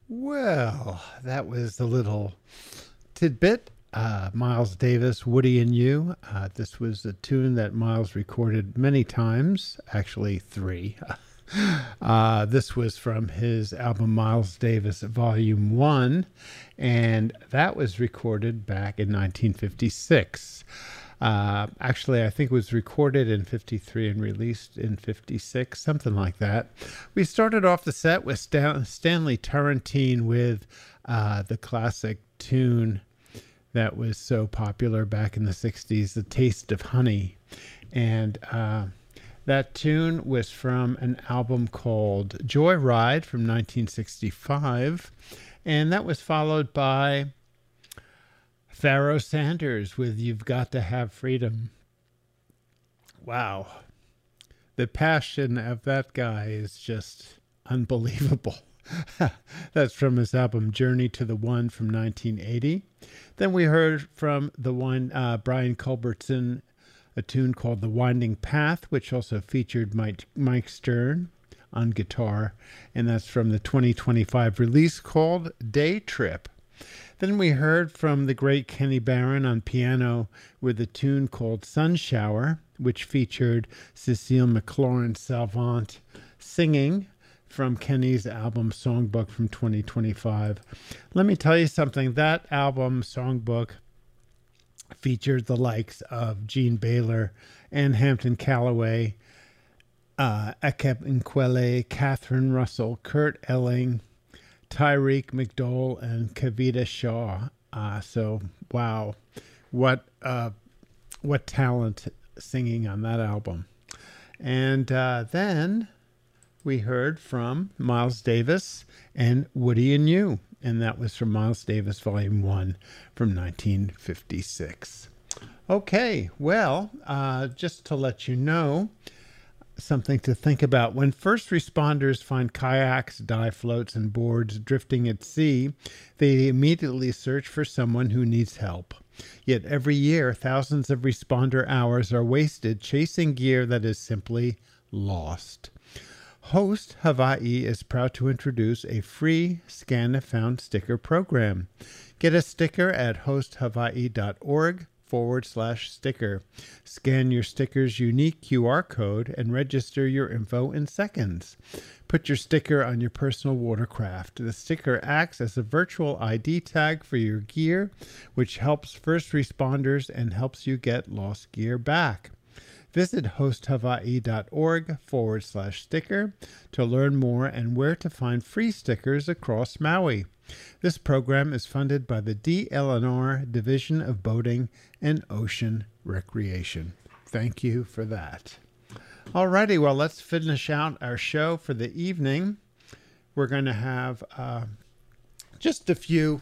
Well, that was a little tidbit. Miles Davis, Woody and You. This was a tune that Miles recorded many times, actually three. This was from his album Miles Davis Volume 1, and that was recorded back in 1956. Actually, I think it was recorded in 53 and released in 56, something like that. We started off the set with Stanley Turrentine with the classic tune that was so popular back in the 60s, The Taste of Honey. And that tune was from an album called Joyride from 1965. And that was followed by Pharoah Sanders with You've Got to Have Freedom. Wow. The passion of that guy is just unbelievable. That's from his album Journey to the One from 1980. Then we heard from the one Brian Culbertson, a tune called The Winding Path, which also featured Mike Stern on guitar. And that's from the 2025 release called Day Trip. Then we heard from the great Kenny Barron on piano with a tune called Sun Shower, which featured Cecile McLaurin Salvant singing from Kenny's album Songbook from 2025. Let me tell you something. That album Songbook featured the likes of Gene Baylor and Hampton Calloway, Ekeb Nkwele, Catherine Russell, Kurt Elling, Tyreek McDowell, and Kavita Shaw. So wow, what talent singing on that album. And then we heard from Miles Davis and Woody and You, and that was from Miles Davis Volume 1 from 1956. Okay, well, just to let you know, something to think about. When first responders find kayaks, dive floats, and boards drifting at sea, they immediately search for someone who needs help. Yet every year, thousands of responder hours are wasted chasing gear that is simply lost. Host Hawaii is proud to introduce a free Scan If Found sticker program. Get a sticker at hosthawaii.org/sticker. Scan your sticker's unique QR code and register your info in seconds. Put your sticker on your personal watercraft. The sticker acts as a virtual ID tag for your gear, which helps first responders and helps you get lost gear back. Visit hosthawaii.org/sticker to learn more and where to find free stickers across Maui. This program is funded by the DLNR Division of Boating and Ocean Recreation. Thank you for that. Alrighty, well, let's finish out our show for the evening. We're going to have just a few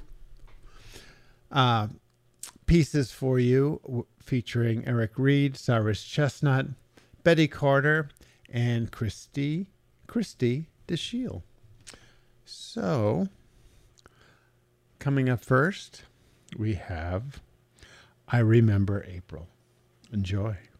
pieces for you featuring Eric Reed, Cyrus Chestnut, Betty Carter, and Christy DeShiel. So, coming up first, we have I Remember April. Enjoy.